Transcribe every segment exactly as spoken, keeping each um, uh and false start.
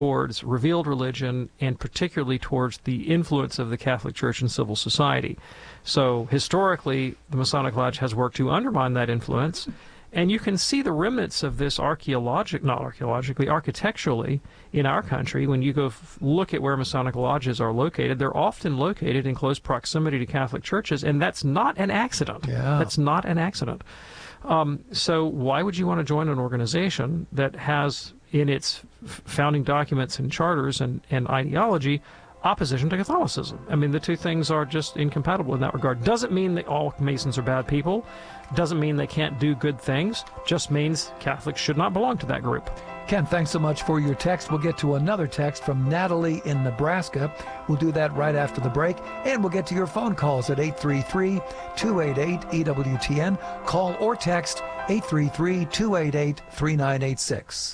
towards revealed religion and particularly towards the influence of the Catholic Church in civil society. So historically, the Masonic Lodge has worked to undermine that influence, and you can see the remnants of this archaeologic, not archaeologically, architecturally in our country. When you go f look at where Masonic lodges are located, they're often located in close proximity to Catholic churches, and that's not an accident. Yeah. That's not an accident. Um, so why would you want to join an organization that has in its founding documents and charters and, and ideology opposition to Catholicism? I mean, the two things are just incompatible in that regard. Doesn't mean that all Masons are bad people. Doesn't mean they can't do good things. Just means Catholics should not belong to that group. Ken, thanks so much for your text. We'll get to another text from Natalie in Nebraska. We'll do that right after the break. And we'll get to your phone calls at eight three three, two eight eight, E W T N. Call or text eight three three, two eight eight, three nine eight six.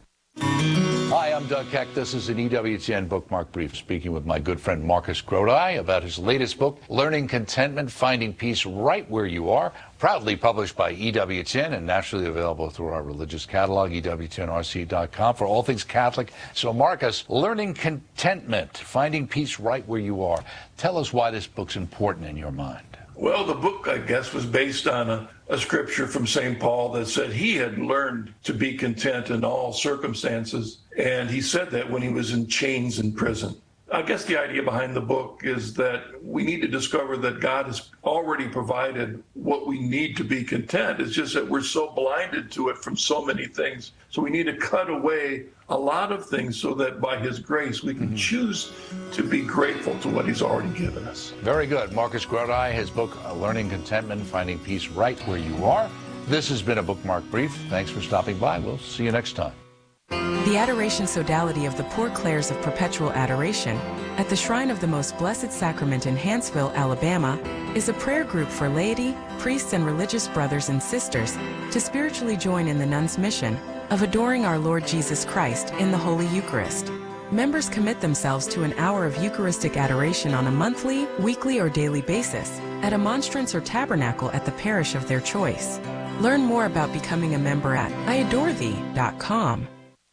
Hi, I'm Doug Keck. This is an E W T N Bookmark Brief, speaking with my good friend Marcus Grodi about his latest book, Learning Contentment, Finding Peace Right Where You Are, proudly published by E W T N and nationally available through our religious catalog, E W T N R C dot com, for all things Catholic. So, Marcus, Learning Contentment, Finding Peace Right Where You Are. Tell us why this book's important in your mind. Well, the book, I guess, was based on a, a scripture from Saint Paul that said he had learned to be content in all circumstances. And he said that when he was in chains in prison. I guess the idea behind the book is that we need to discover that God has already provided what we need to be content. It's just that we're so blinded to it from so many things. So we need to cut away a lot of things so that by his grace we can mm-hmm. choose to be grateful to what he's already given us. Very good. Marcus Grodi, his book, Learning Contentment, Finding Peace Right Where You Are. This has been a Bookmark Brief. Thanks for stopping by. We'll see you next time. The Adoration Sodality of the Poor Clares of Perpetual Adoration at the Shrine of the Most Blessed Sacrament in Hanceville, Alabama, is a prayer group for laity, priests, and religious brothers and sisters to spiritually join in the nuns' mission of adoring our Lord Jesus Christ in the Holy Eucharist. Members commit themselves to an hour of Eucharistic adoration on a monthly, weekly, or daily basis at a monstrance or tabernacle at the parish of their choice. Learn more about becoming a member at I adore thee dot com.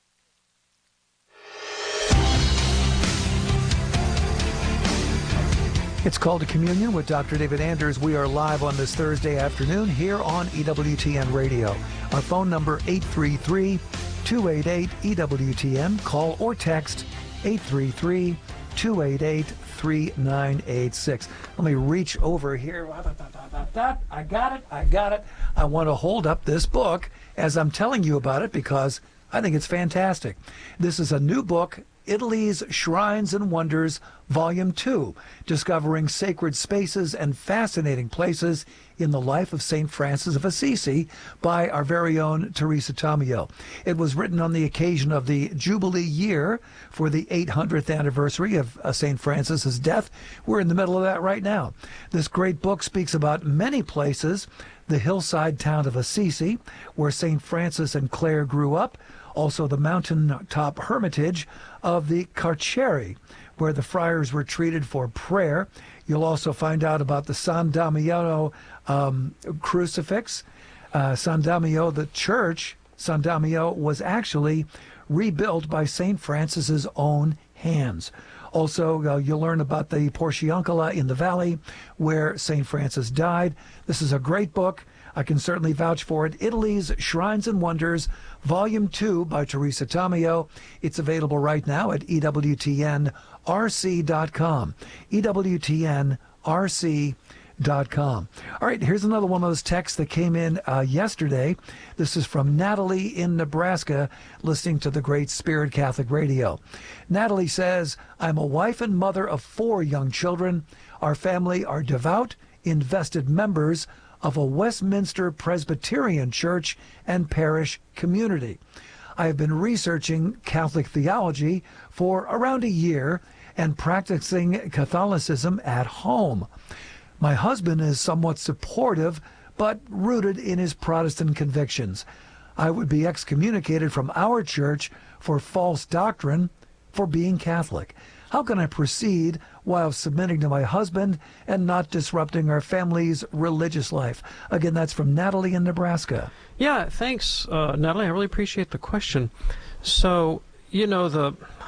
It's Called to Communion with Doctor David Anders. We are live on this Thursday afternoon here on E W T N Radio. Our phone number eight three three, two eight eight, E W T N. Call or text eight three three, two eight eight, three nine eight six. Let me reach over here. I got it. I got it. I want to hold up this book as I'm telling you about it because I think it's fantastic. This is a new book, Italy's Shrines and Wonders, Volume two, discovering sacred spaces and fascinating places in the life of Saint Francis of Assisi by our very own Teresa Tomeo. It was written on the occasion of the Jubilee year for the eight hundredth anniversary of uh, Saint Francis's death. We're in the middle of that right now. This great book speaks about many places, the hillside town of Assisi, where Saint Francis and Clare grew up, also the mountaintop hermitage of the Carceri, where the friars were treated for prayer. You'll also find out about the San Damiano um, crucifix. Uh, San Damiano, the church, San Damiano, was actually rebuilt by Saint Francis's own hands. Also, uh, you'll learn about the Porciuncula in the valley where Saint Francis died. This is a great book. I can certainly vouch for it. Italy's Shrines and Wonders, Volume two by Teresa Tomeo. It's available right now at E W T N R C dot com. E W T N R C dot com. All right, here's another one of those texts that came in uh, yesterday. This is from Natalie in Nebraska, listening to the Great Spirit Catholic Radio. Natalie says, I'm a wife and mother of four young children. Our family are devout, invested members of a Westminster Presbyterian church and parish community. I have been researching Catholic theology for around a year and practicing Catholicism at home. My husband is somewhat supportive, but rooted in his Protestant convictions. I would be excommunicated from our church for false doctrine for being Catholic. How can I proceed while submitting to my husband and not disrupting our family's religious life? Again, that's from Natalie in Nebraska. Yeah, thanks, uh, Natalie. I really appreciate the question. So You know, the